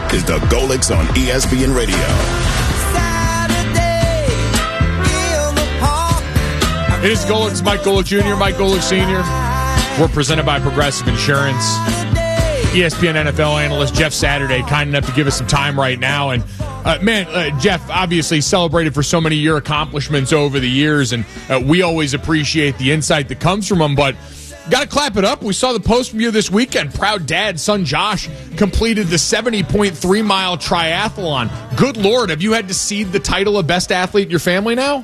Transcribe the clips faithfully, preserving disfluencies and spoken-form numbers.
is the Golics on E S P N Radio. It is Golics, Mike Golic Junior, Mike Golic Senior We're presented by Progressive Insurance. E S P N N F L analyst Jeff Saturday, kind enough to give us some time right now. And, uh, man, uh, Jeff obviously celebrated for so many of your accomplishments over the years, and uh, we always appreciate the insight that comes from them. But got to clap it up. We saw the post from you this weekend. Proud dad, son Josh, completed the seventy point three mile triathlon. Good Lord, have you had to cede the title of best athlete in your family now?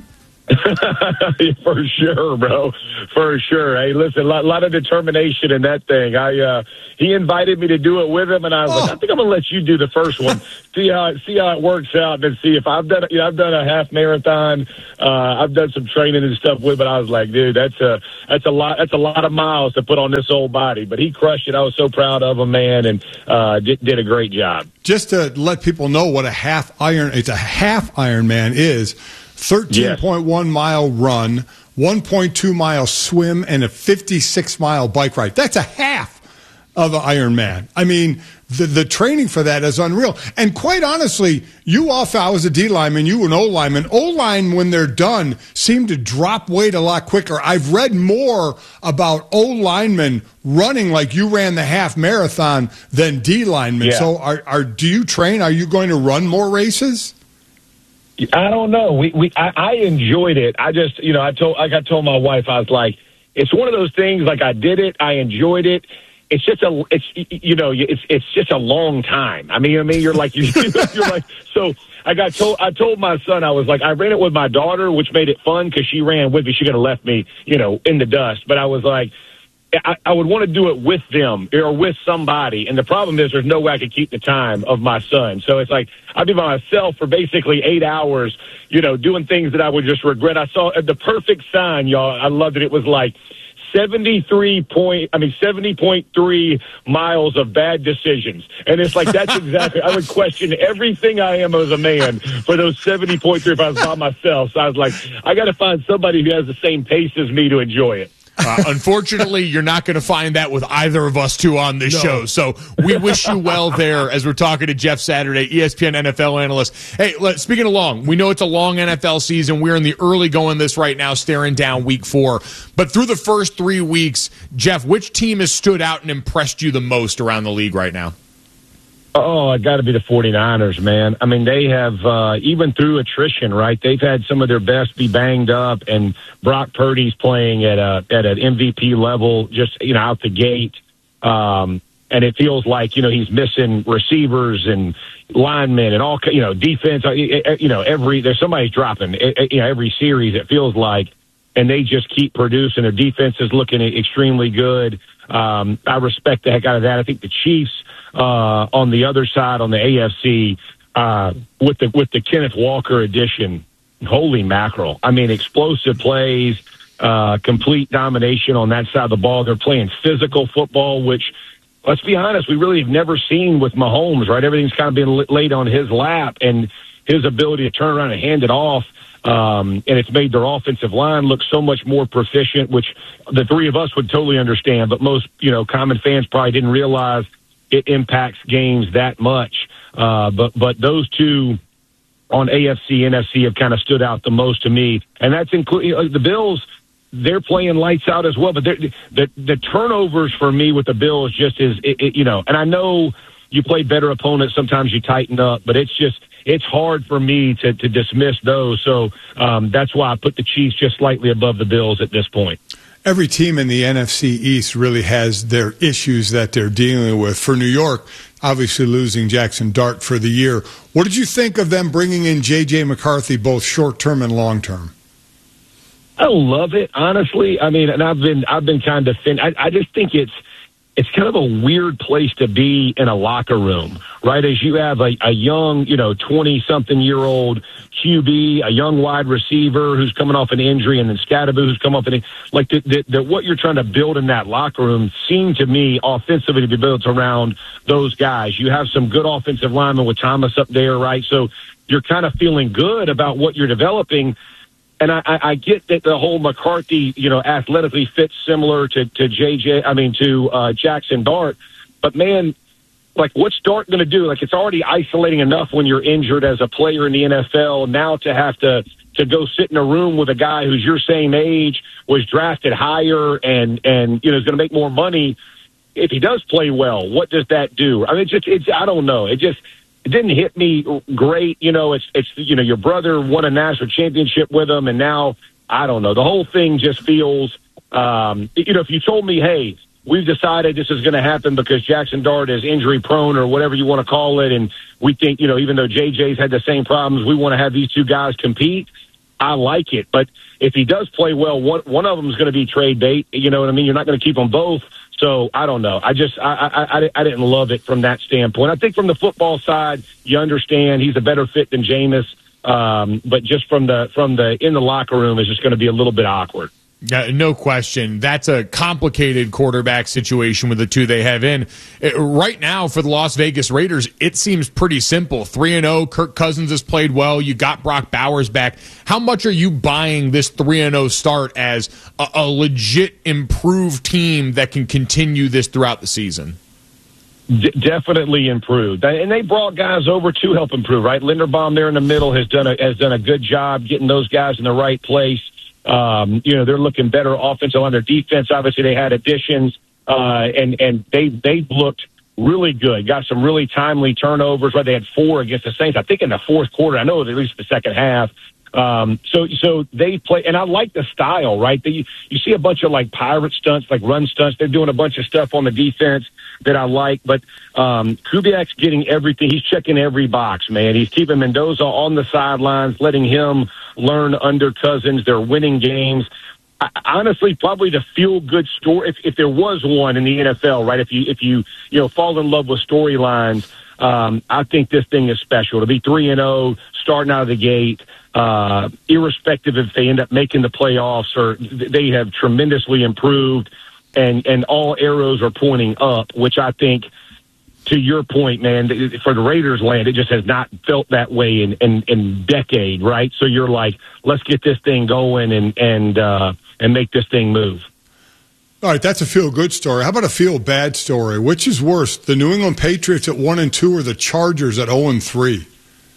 For sure, bro. For sure. Hey, listen, a lot, lot of determination in that thing. I uh, he invited me to do it with him, and I was oh. like, I think I'm gonna let you do the first one. see how see how it works out, and see if I've done. You know, I've done a half marathon. Uh, I've done some training and stuff with, but I was like, dude, that's a that's a lot. That's a lot of miles to put on this old body. But he crushed it. I was so proud of him, man, and uh, did, did a great job. Just to let people know what a half iron, it's a half Ironman is. thirteen point one mile run, one point two mile swim, and a fifty-six mile bike ride. That's a half of an Ironman. I mean, the the training for that is unreal. And quite honestly, you off, I was a D lineman, you an O lineman. O line, when they're done, seem to drop weight a lot quicker. I've read more about O linemen running like you ran the half marathon than D linemen. Yeah. So are, are do you train? Are you going to run more races? I don't know. We we I, I enjoyed it. I just you know I told like I told my wife, I was like, it's one of those things. Like, I did it, I enjoyed it. It's just a it's you know it's it's just a long time. I mean I mean you're like you're, you're like so. I got told I told my son, I was like, I ran it with my daughter, which made it fun because she ran with me. She could have left me you know in the dust, but I was like, I, I would want to do it with them or with somebody. And the problem is there's no way I could keep the time of my son. So it's like I'd be by myself for basically eight hours, you know, doing things that I would just regret. I saw the perfect sign, y'all. I loved it. It was like seventy-three point, I mean, seventy point three miles of bad decisions. And it's like, that's exactly, I would question everything I am as a man for those seventy point three if I was by myself. So I was like, I got to find somebody who has the same pace as me to enjoy it. Uh, unfortunately, you're not going to find that with either of us two on this no. show. So we wish you well there as we're talking to Jeff Saturday, E S P N N F L analyst. Hey, let, speaking of long, we know it's a long N F L season. We're in the early going this right now, staring down week four. But through the first three weeks, Jeff, which team has stood out and impressed you the most around the league right now? Oh, it got to be the 49ers, man. I mean, they have, uh, even through attrition, right, they've had some of their best be banged up, and Brock Purdy's playing at a at an M V P level just, you know, out the gate. Um, and it feels like, you know, he's missing receivers and linemen and all, you know, defense. You know, every, there's somebody's dropping, you know, every series, it feels like, and they just keep producing. Their defense is looking extremely good. Um, I respect the heck out of that. I think the Chiefs, Uh, on the other side, on the A F C, uh, with the with the Kenneth Walker addition, holy mackerel! I mean, explosive plays, uh, complete domination on that side of the ball. They're playing physical football, which, let's be honest, we really have never seen with Mahomes. Right, everything's kind of been laid on his lap, and his ability to turn around and hand it off. Um, and it's made their offensive line look so much more proficient, which the three of us would totally understand, but most, you know, common fans probably didn't realize it impacts games that much. Uh, but, but those two on A F C, N F C have kind of stood out the most to me. And that's including uh, the Bills. They're playing lights out as well, but the, the turnovers for me with the Bills just is, it, it, you know, and I know you play better opponents. Sometimes you tighten up, but it's just, it's hard for me to, to dismiss those. So um, that's why I put the Chiefs just slightly above the Bills at this point. Every team in the N F C East really has their issues that they're dealing with. For New York, obviously losing Jackson Dart for the year. What did you think of them bringing in J J McCarthy, both short-term and long-term? I love it, honestly. I mean, and I've been I've been kind of thin. I, I just think it's it's kind of a weird place to be in a locker room, right? As you have a, a young, you know, twenty-something-year-old Q B, a young wide receiver who's coming off an injury, and then Scadaboo who's come off an like the, the, the, what you're trying to build in that locker room seemed to me offensively to be built around those guys. You have some good offensive linemen with Thomas up there, right? So you're kind of feeling good about what you're developing. And I, I get that the whole McCarthy, you know, athletically fits similar to, to J J, I mean, to uh, Jackson Dart. But, man, like, what's Dart going to do? Like, it's already isolating enough when you're injured as a player in the N F L. Now to have to to go sit in a room with a guy who's your same age, was drafted higher, and and you know is going to make more money. If he does play well, what does that do? I mean, it's just it's I don't know. It just it didn't hit me great. You know, it's it's you know your brother won a national championship with him, and now I don't know. The whole thing just feels. Um, you know, if you told me, hey, we've decided this is going to happen because Jackson Dart is injury prone or whatever you want to call it, and we think, you know, even though J J's had the same problems, we want to have these two guys compete. I like it, but if he does play well, one one of them is going to be trade bait. You know what I mean? You're not going to keep them both. So I don't know. I just I, I I I didn't love it from that standpoint. I think from the football side, you understand he's a better fit than Jameis, um, but just from the from the in the locker room is just going to be a little bit awkward. Yeah, no question. That's a complicated quarterback situation with the two they have in. It, right now for the Las Vegas Raiders, it seems pretty simple. three and oh, Kirk Cousins has played well. You got Brock Bowers back. How much are you buying this three and oh start as a, a legit improved team that can continue this throughout the season? D- definitely improved. And they brought guys over to help improve, right? Linderbaum there in the middle has done a, has done a good job getting those guys in the right place. Um, you know, they're looking better offensive on their defense. Obviously, they had additions, uh, and, and they, they looked really good. Got some really timely turnovers, right? They had four against the Saints, I think, in the fourth quarter. I know at least the second half. Um, so, so they play, and I like the style, right? They, you see a bunch of like pirate stunts, like run stunts. They're doing a bunch of stuff on the defense that I like, but, um, Kubiak's getting everything. He's checking every box, man. He's keeping Mendoza on the sidelines, letting him learn under Cousins. They're winning games. I, honestly, probably the feel-good story, if, if there was one in the N F L, right? If you, if you, you know, fall in love with storylines, um, I think this thing is special. To be three and oh, starting out of the gate, uh, irrespective if they end up making the playoffs or they have tremendously improved, and, and all arrows are pointing up, which I think, to your point, man, for the Raiders land, it just has not felt that way in, in, in decade, right? So you're like, let's get this thing going and, and, uh, and make this thing move. All right, that's a feel-good story. How about a feel-bad story? Which is worse, the New England Patriots at one and two or the Chargers at oh and three?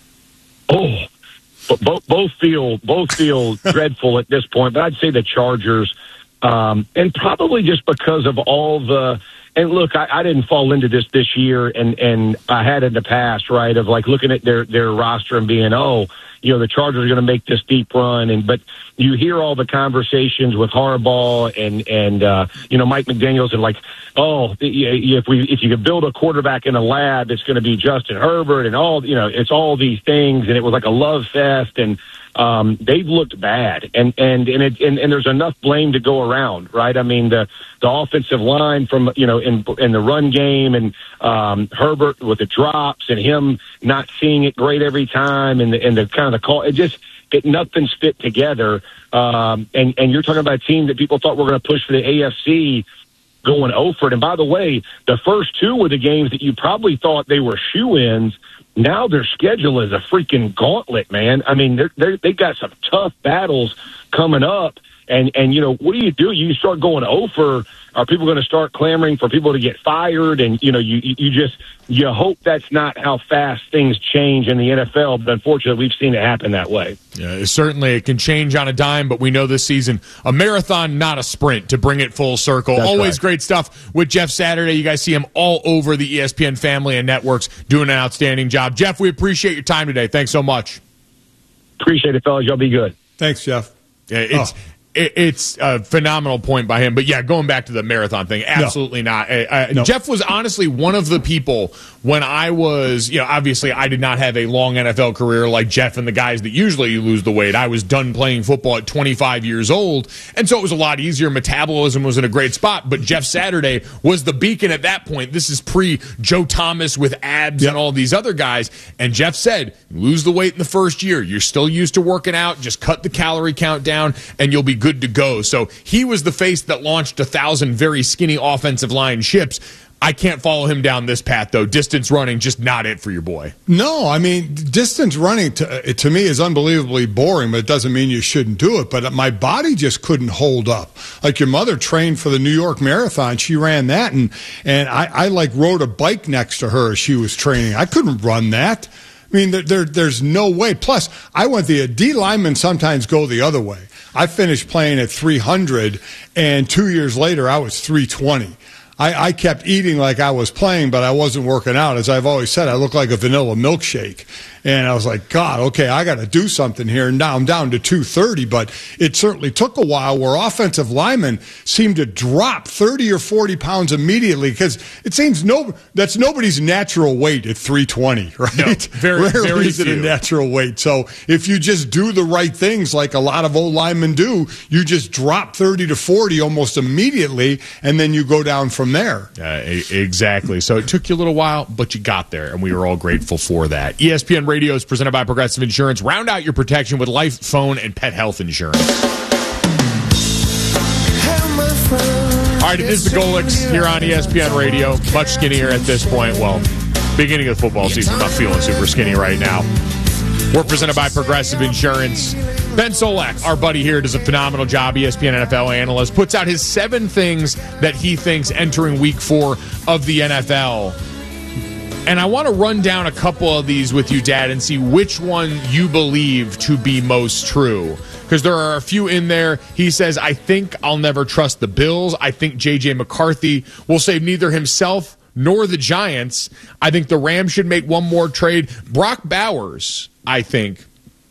Oh, both, both feel, both feel dreadful at this point, but I'd say the Chargers, um, and probably just because of all the, and look, I, I didn't fall into this this year, and, and I had in the past, right, of like looking at their, their roster and being, oh, you know, the Chargers are going to make this deep run. And but you hear all the conversations with Harbaugh and, and uh, you know, Mike McDaniels and like, oh, if we if you could build a quarterback in a lab, it's going to be Justin Herbert and all, you know, it's all these things. And it was like a love fest. And um, they've looked bad. And and and, it, and and there's enough blame to go around, right? I mean, the the offensive line from, you know, in in the run game and um, Herbert with the drops and him not seeing it great every time and the, and the kind of the call. It just it nothing's fit together. Um, and and you're talking about a team that people thought were going to push for the A F C going over it. And by the way, the first two were the games that you probably thought they were shoe-ins. Now their schedule is a freaking gauntlet, man. I mean, they're, they're, they got some tough battles coming up. And, and you know, what do you do? You start going over. Are people going to start clamoring for people to get fired? And, you know, you, you just, you hope that's not how fast things change in the N F L. But unfortunately, we've seen it happen that way. Yeah, certainly it can change on a dime, but we know this season, a marathon, not a sprint, to bring it full circle. That's Always right. Great stuff with Jeff Saturday. You guys see him all over the E S P N family and networks doing an outstanding job. Jeff, we appreciate your time today. Thanks so much. Appreciate it, fellas. Y'all be good. Thanks, Jeff. Yeah, it's... Oh. It's a phenomenal point by him. But, yeah, going back to the marathon thing, absolutely no. not. I, I, no. Jeff was honestly one of the people when I was, you know, obviously I did not have a long N F L career like Jeff and the guys that usually lose the weight. I was done playing football at twenty-five years old, and so it was a lot easier. Metabolism was in a great spot. But Jeff Saturday was the beacon at that point. This is pre-Joe Thomas with abs yep. and all these other guys. And Jeff said, lose the weight in the first year. You're still used to working out. Just cut the calorie count down, and you'll be good to go. So he was the face that launched a thousand very skinny offensive line ships. I can't follow him down this path, though. Distance running, just not it for your boy. No, I mean, distance running to, to me is unbelievably boring, but it doesn't mean you shouldn't do it. But my body just couldn't hold up. Like your mother trained for the New York Marathon. She ran that, and, and I, I like rode a bike next to her as she was training. I couldn't run that. I mean, there, there, there's no way. Plus, I went the D linemen sometimes go the other way. I finished playing at three hundred, and two years later, I was three twenty. I, I kept eating like I was playing, but I wasn't working out. As I've always said, I look like a vanilla milkshake. And I was like, God, okay, I got to do something here. And now I'm down to two thirty, but it certainly took a while where offensive linemen seem to drop thirty or forty pounds immediately because it seems no that's nobody's natural weight at three twenty, right? No, very, Rarely very is it few. a natural weight. So if you just do the right things like a lot of old linemen do, you just drop thirty to forty almost immediately, and then you go down from there. Uh, exactly. So it took you a little while, but you got there, and we were all grateful for that. E S P N Radio is presented by Progressive Insurance. Round out your protection with life, phone, and pet health insurance. All right, it is the Golics here on E S P N Radio. Much skinnier at this point. Well, beginning of the football season, not feeling super skinny right now. We're presented by Progressive Insurance. Ben Solak, our buddy here, does a phenomenal job, E S P N N F L analyst, puts out his seven things that he thinks entering week four of the N F L. And I want to run down a couple of these with you, Dad, and see which one you believe to be most true. Because there are a few in there. He says, I think I'll never trust the Bills. I think J J McCarthy will save neither himself nor the Giants. I think the Rams should make one more trade. Brock Bowers, I think,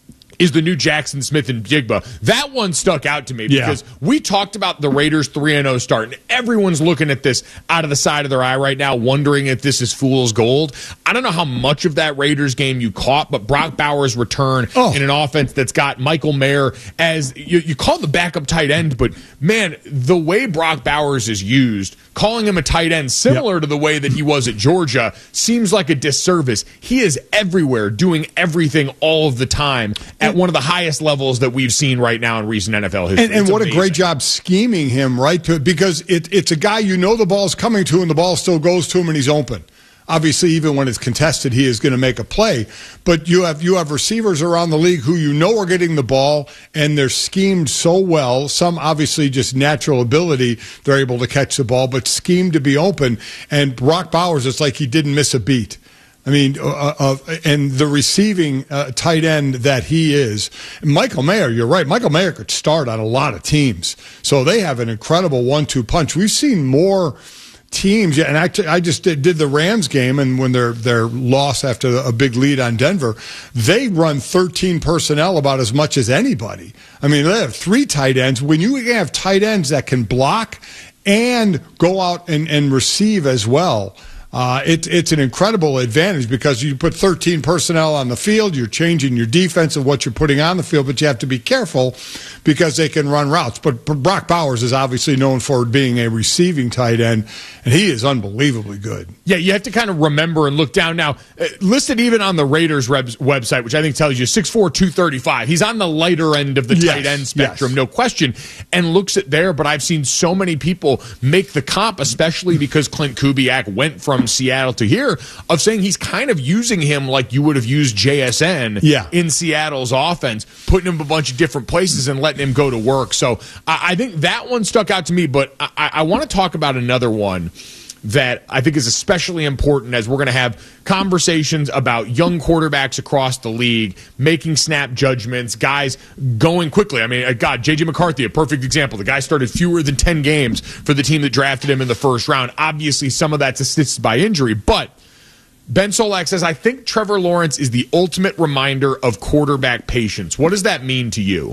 is the new Jackson Smith and Jigba. That one stuck out to me because yeah. we talked about the Raiders three and oh start, and everyone's looking at this out of the side of their eye right now, wondering if this is fool's gold. I don't know how much of that Raiders game you caught, but Brock Bowers' return oh. in an offense that's got Michael Mayer as, you, you call the backup tight end, but man, the way Brock Bowers is used, calling him a tight end similar yep. to the way that he was at Georgia, seems like a disservice. He is everywhere, doing everything all of the time at one of the highest levels that we've seen right now in recent N F L history. And, and what amazing. a great job scheming him, right? To, because it, it's a guy you know the ball's coming to and the ball still goes to him and he's open. Obviously, even when it's contested, he is going to make a play. But you have you have receivers around the league who you know are getting the ball, and they're schemed so well. Some obviously just natural ability, they're able to catch the ball, but schemed to be open. And Brock Bowers, it's like he didn't miss a beat. I mean, uh, uh, and the receiving uh, tight end that he is, Michael Mayer, you're right. Michael Mayer could start on a lot of teams. So they have an incredible one two punch. We've seen more teams, and I, I just did, did the Rams game, and when they're, they're lost after a big lead on Denver, they run thirteen personnel about as much as anybody. I mean, they have three tight ends. When you have tight ends that can block and go out and, and receive as well, Uh, it, it's an incredible advantage because you put thirteen personnel on the field, you're changing your defense of what you're putting on the field, but you have to be careful because they can run routes. But Brock Bowers is obviously known for being a receiving tight end, and he is unbelievably good. Yeah, you have to kind of remember and look down. Now, uh, listed even on the Raiders rebs- website, which I think tells you six four, two thirty-five. He's on the lighter end of the yes, tight end spectrum, yes. no question, and looks at there. But I've seen so many people make the comp, especially because Clint Kubiak went from Seattle to here, of saying he's kind of using him like you would have used J S N yeah. in Seattle's offense, putting him a bunch of different places and letting him go to work. So I, I think that one stuck out to me, but I, I want to talk about another one that I think is especially important as we're going to have conversations about young quarterbacks across the league, making snap judgments, guys going quickly. I mean, God, J J McCarthy, a perfect example. The guy started fewer than ten games for the team that drafted him in the first round. Obviously, some of that's assisted by injury, but Ben Solak says, I think Trevor Lawrence is the ultimate reminder of quarterback patience. What does that mean to you?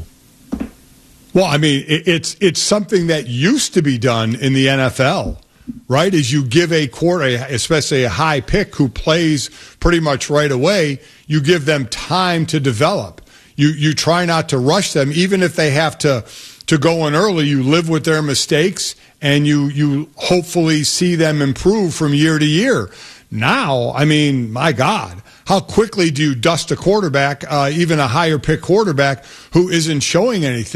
Well, I mean, it's it's something that used to be done in the N F L. Right, as you give a quarter, especially a high pick who plays pretty much right away, you give them time to develop. You you try not to rush them, even if they have to to go in early. You live with their mistakes, and you you hopefully see them improve from year to year. Now, I mean, my God, how quickly do you dust a quarterback, uh, even a higher pick quarterback who isn't showing anything?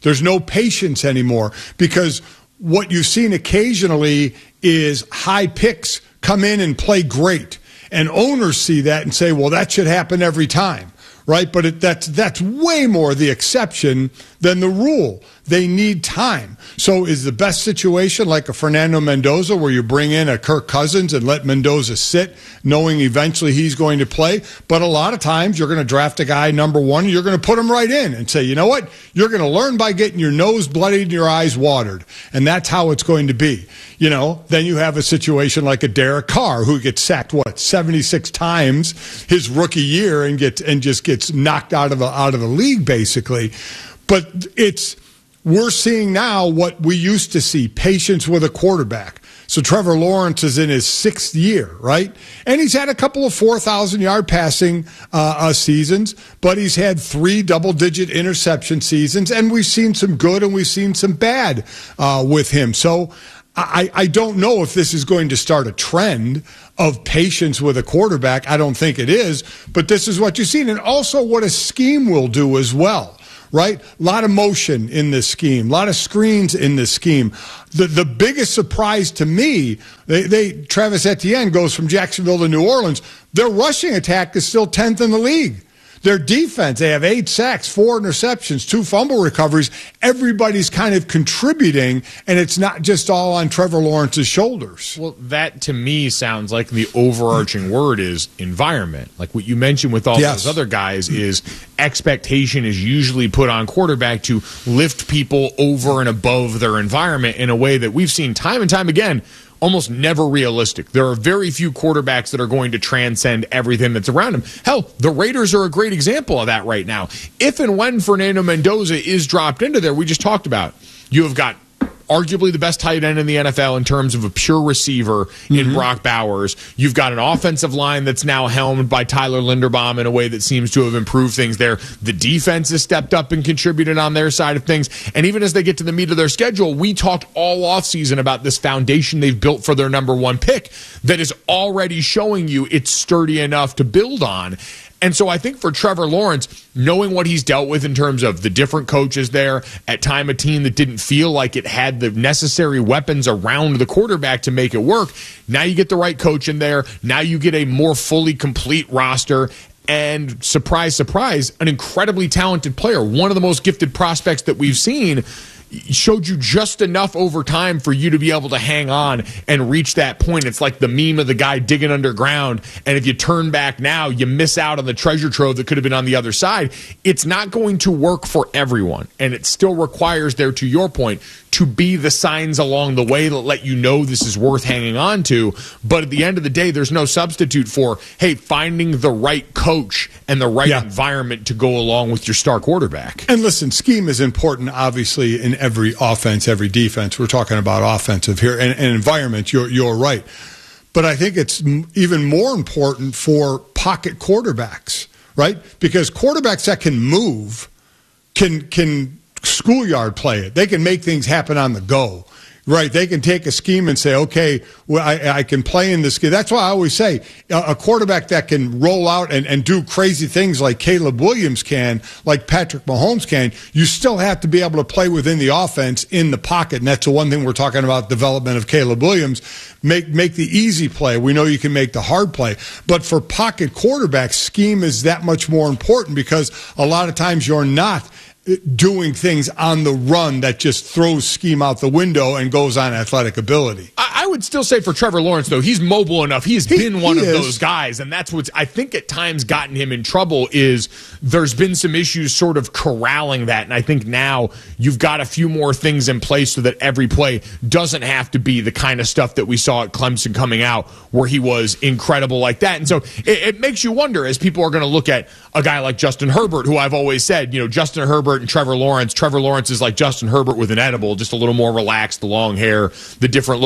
There's no patience anymore because what you've seen occasionally is high picks come in and play great. And owners see that and say, well, that should happen every time, right? But it, that's, that's way more the exception than the rule. They need time. So is the best situation like a Fernando Mendoza where you bring in a Kirk Cousins and let Mendoza sit knowing eventually he's going to play? But a lot of times you're going to draft a guy number one and you're going to put him right in and say, you know what? You're going to learn by getting your nose bloodied and your eyes watered. And that's how it's going to be. You know, then you have a situation like a Derek Carr who gets sacked, what, seventy-six times his rookie year and gets and just gets knocked out of the, out of the league basically. But it's we're seeing now what we used to see, patience with a quarterback. So Trevor Lawrence is in his sixth year, right? And he's had a couple of four thousand yard passing uh, uh, seasons, but he's had three double-digit interception seasons, and we've seen some good and we've seen some bad uh, with him. So I, I don't know if this is going to start a trend of patience with a quarterback. I don't think it is, but this is what you've seen. And also what a scheme will do as well, right? A lot of motion in this scheme, a lot of screens in this scheme. The the biggest surprise to me, they, they Travis Etienne goes from Jacksonville to New Orleans. Their rushing attack is still tenth in the league. Their defense, they have eight sacks, four interceptions, two fumble recoveries. Everybody's kind of contributing, and it's not just all on Trevor Lawrence's shoulders. Well, that to me sounds like the overarching word is environment. Like what you mentioned with all yes. those other guys is expectation is usually put on quarterback to lift people over and above their environment in a way that we've seen time and time again almost never realistic. There are very few quarterbacks that are going to transcend everything that's around him. Hell, the Raiders are a great example of that right now. If and when Fernando Mendoza is dropped into there, we just talked about, you have got arguably the best tight end in the N F L in terms of a pure receiver in mm-hmm. Brock Bowers. You've got an offensive line that's now helmed by Tyler Linderbaum in a way that seems to have improved things there. The defense has stepped up and contributed on their side of things. And even as they get to the meat of their schedule, we talked all offseason about this foundation they've built for their number one pick that is already showing you it's sturdy enough to build on. And so I think for Trevor Lawrence, knowing what he's dealt with in terms of the different coaches there, at time a team that didn't feel like it had the necessary weapons around the quarterback to make it work, now you get the right coach in there. Now you get a more fully complete roster. And surprise, surprise, an incredibly talented player, one of the most gifted prospects that we've seen, showed you just enough over time for you to be able to hang on and reach that point. It's like the meme of the guy digging underground, and if you turn back now, you miss out on the treasure trove that could have been on the other side. It's not going to work for everyone, and it still requires there, to your point, to be the signs along the way that let you know this is worth hanging on to. But at the end of the day, there's no substitute for, hey, finding the right coach and the right yeah. environment to go along with your star quarterback. And listen, scheme is important, obviously, in every offense, every defense. We're talking about offensive here, and, and environment, you're, you're right. But I think it's even more important for pocket quarterbacks, right? Because quarterbacks that can move can can schoolyard play it. They can make things happen on the go, right? They can take a scheme and say, okay, well, I, I can play in this game. That's why I always say a quarterback that can roll out and, and do crazy things like Caleb Williams can, like Patrick Mahomes can, you still have to be able to play within the offense in the pocket. And that's the one thing we're talking about, development of Caleb Williams. Make, make the easy play. We know you can make the hard play. But for pocket quarterbacks, scheme is that much more important because a lot of times you're not doing things on the run that just throws scheme out the window and goes on athletic ability. I, I would still say for Trevor Lawrence, though, he's mobile enough. He's he, been one of is. those guys, and that's what's, I think, at times gotten him in trouble is there's been some issues sort of corralling that, and I think now you've got a few more things in place so that every play doesn't have to be the kind of stuff that we saw at Clemson coming out where he was incredible like that. And so it, it makes you wonder as people are going to look at a guy like Justin Herbert, who I've always said, you know, Justin Herbert and Trevor Lawrence. Trevor Lawrence is like Justin Herbert with an edible, just a little more relaxed, the long hair, the different look and all that.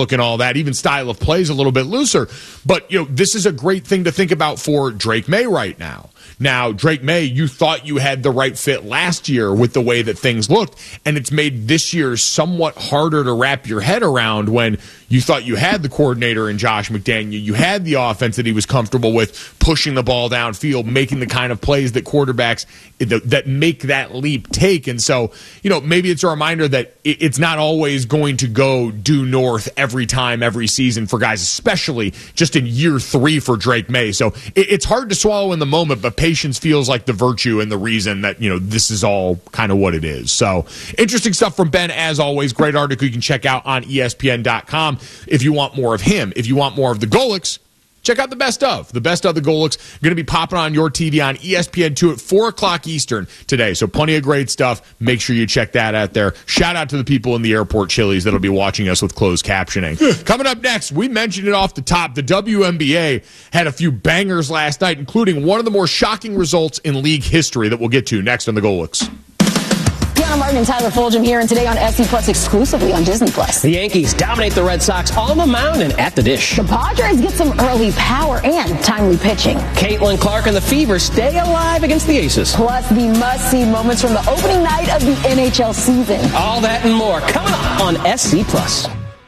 that, even style of play is a little bit looser. But, you know, this is a great thing to think about for Drake May right now. Now, Drake May, you thought you had the right fit last year with the way that things looked, and it's made this year somewhat harder to wrap your head around when you thought you had the coordinator in Josh McDaniel. You had the offense that he was comfortable with, pushing the ball downfield, making the kind of plays that quarterbacks that make that leap take. And so, you know, maybe it's a reminder that it's not always going to go due north every time, every season for guys, especially just in year three for Drake May. So it's hard to swallow in the moment, but patience feels like the virtue and the reason that, you know, this is all kind of what it is. So interesting stuff from Ben, as always. Great article you can check out on E S P N dot com if you want more of him. If you want more of the Golics, check out the best of. The best of the Golics going to be popping on your T V on E S P N two at four o'clock Eastern today. So plenty of great stuff. Make sure you check that out there. Shout out to the people in the airport Chili's that'll be watching us with closed captioning. Coming up next, we mentioned it off the top. The W N B A had a few bangers last night, including one of the more shocking results in league history that we'll get to next on the Golics. Deanna Martin and Tyler Fulgham here, and today on S C Plus exclusively on Disney Plus. The Yankees dominate the Red Sox on the mound and at the dish. The Padres get some early power and timely pitching. Caitlin Clark and the Fever stay alive against the Aces. Plus the must-see moments from the opening night of the N H L season. All that and more coming up on S C Plus.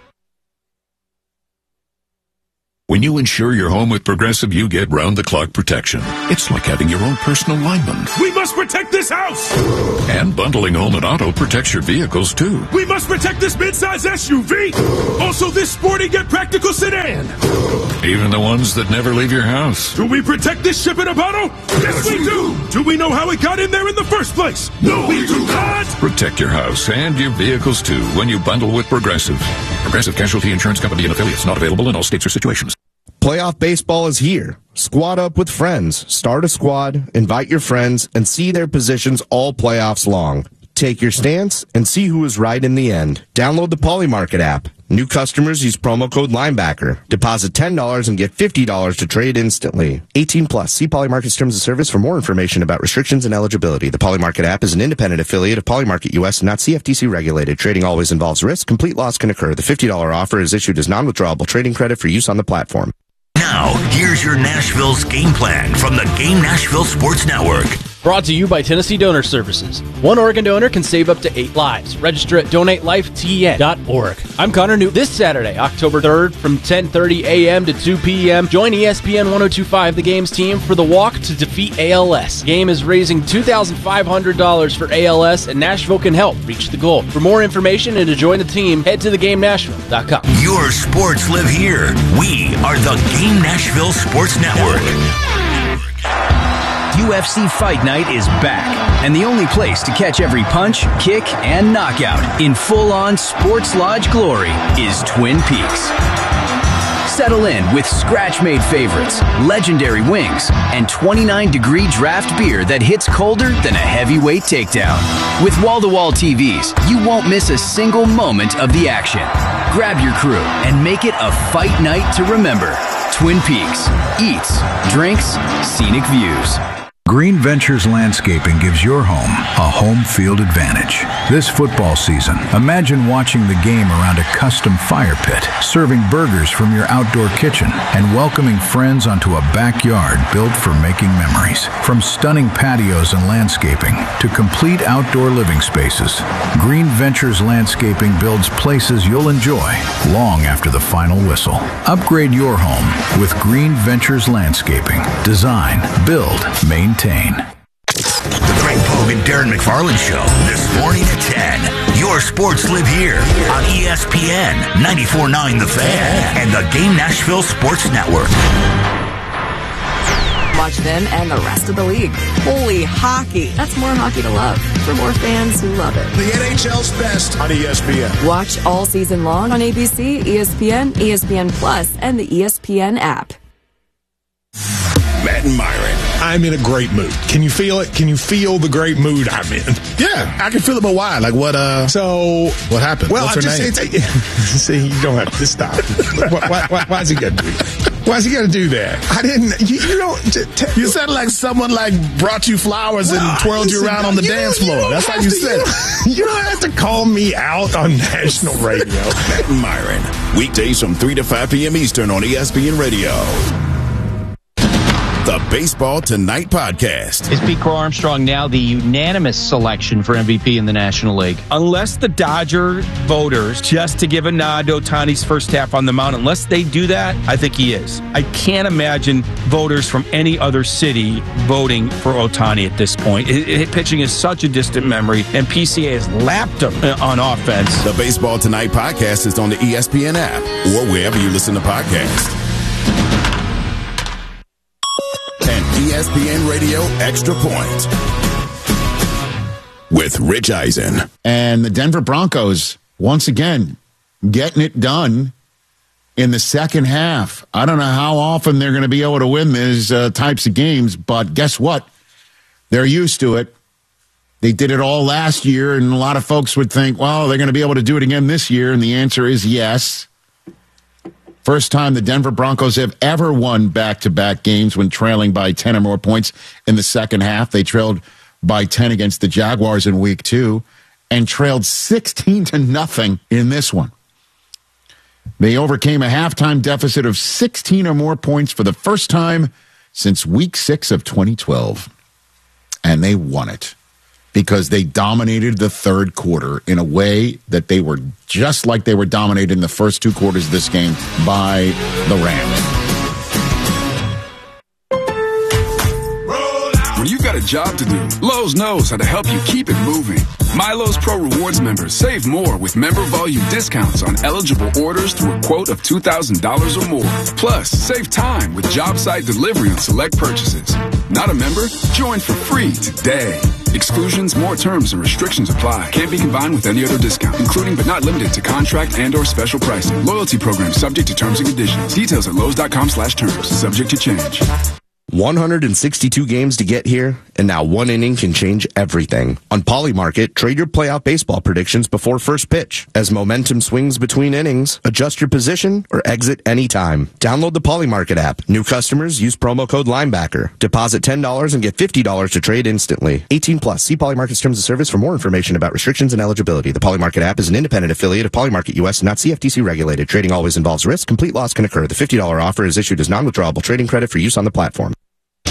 When you insure your home with Progressive, you get round-the-clock protection. It's like having your own personal lineman. We must protect this house! And bundling home and auto protects your vehicles, too. We must protect this midsize S U V! Also this sporty yet practical sedan! Even the ones that never leave your house. Do we protect this ship in a bottle? Yes, we do! Do we know how it got in there in the first place? No, we do not! Protect your house and your vehicles, too, when you bundle with Progressive. Progressive Casualty Insurance Company and affiliates. Not available in all states or situations. Playoff baseball is here. Squad up with friends. Start a squad, invite your friends, and see their positions all playoffs long. Take your stance and see who is right in the end. Download the Polymarket app. New customers use promo code Linebacker. Deposit ten dollars and get fifty dollars to trade instantly. eighteen plus. See Polymarket's terms of service for more information about restrictions and eligibility. The Polymarket app is an independent affiliate of Polymarket U S and not C F T C regulated. Trading always involves risk. Complete loss can occur. The fifty dollars offer is issued as non-withdrawable trading credit for use on the platform. Now, here's your Nashville's game plan from the Game Nashville Sports Network. Brought to you by Tennessee Donor Services. One organ donor can save up to eight lives. Register at donate life T N dot org. I'm Connor Newt. This Saturday, October third, from ten thirty a.m. to two p.m., join E S P N ten twenty-five, the Game's team, for the Walk to Defeat A L S. The Game is raising two thousand five hundred dollars for A L S, and Nashville can help reach the goal. For more information and to join the team, head to the game nashville dot com. Your sports live here. We are the Game Nashville Sports Network. U F C Fight Night is back, and the only place to catch every punch, kick, and knockout in full-on Sports Lodge glory is Twin Peaks. Settle in with scratch-made favorites, legendary wings, and twenty-nine degree draft beer that hits colder than a heavyweight takedown. With wall-to-wall T Vs, you won't miss a single moment of the action. Grab your crew and make it a fight night to remember. Twin Peaks. Eats, drinks, scenic views. Green Ventures Landscaping gives your home a home field advantage. This football season, imagine watching the game around a custom fire pit, serving burgers from your outdoor kitchen, and welcoming friends onto a backyard built for making memories. From stunning patios and landscaping to complete outdoor living spaces, Green Ventures Landscaping builds places you'll enjoy long after the final whistle. Upgrade your home with Green Ventures Landscaping. Design, build, maintain. The Greg Pogue and Darren McFarland Show, this morning at ten. Your sports live here on E S P N ninety-four point nine The Fan and the Game Nashville Sports Network. Watch them and the rest of the league. Holy hockey. That's more hockey to love for more fans who love it. The N H L's best on E S P N. Watch all season long on A B C, E S P N, E S P N Plus, and the E S P N app. Matt and Myron. I'm in a great mood. Can you feel it? Can you feel the great mood I'm in? Yeah, I can feel it, but why? Like what, uh... So... What happened? Well, What's I her just... name? It's, see, you don't have to stop. why, why, why, why is he good? Why's he got to do that? I didn't. You, you don't. T- t- you sounded like someone like brought you flowers well, and twirled listen, you around on the dance floor. That's how you to, said it. You don't have to call me out on national radio. Matt and Myron, weekdays from three to five p.m. Eastern on E S P N Radio. The Baseball Tonight podcast. Is Pete Crow Armstrong now the unanimous selection for M V P in the National League? Unless the Dodger voters, just to give a nod to Ohtani's first half on the mound, unless they do that, I think he is. I can't imagine voters from any other city voting for Ohtani at this point. It, it, pitching is such a distant memory, and P C A has lapped him on offense. The Baseball Tonight podcast is on the E S P N app or wherever you listen to podcasts. E S P N Radio Extra Point with Rich Eisen. And the Denver Broncos, once again, getting it done in the second half. I don't know how often they're going to be able to win these uh, types of games, but guess what? They're used to it. They did it all last year, and a lot of folks would think, well, they're going to be able to do it again this year, and the answer is yes. First time the Denver Broncos have ever won back-to-back games when trailing by ten or more points in the second half. They trailed by ten against the Jaguars in week two and trailed sixteen to nothing in this one. They overcame a halftime deficit of sixteen or more points for the first time since week six of twenty twelve. And they won it because they dominated the third quarter in a way that they were just like they were dominated in the first two quarters of this game by the Rams. When you've got a job to do, Lowe's knows how to help you keep it moving. MyLowe's Pro Rewards members save more with member volume discounts on eligible orders through a quote of two thousand dollars or more. Plus, save time with job site delivery on select purchases. Not a member? Join for free today. Exclusions, more terms, and restrictions apply. Can't be combined with any other discount, including but not limited to contract and or special pricing. Loyalty program subject to terms and conditions. Details at Lowe's.com slash terms. Subject to change. one hundred sixty-two games to get here, and now one inning can change everything. On Polymarket, trade your playoff baseball predictions before first pitch. As momentum swings between innings, adjust your position or exit anytime. Download the Polymarket app. New customers use promo code Linebacker. Deposit ten dollars and get fifty dollars to trade instantly. eighteen plus. See Polymarket's terms of service for more information about restrictions and eligibility. The Polymarket app is an independent affiliate of Polymarket U S and not C F T C regulated. Trading always involves risk. Complete loss can occur. The fifty dollars offer is issued as non-withdrawable trading credit for use on the platform.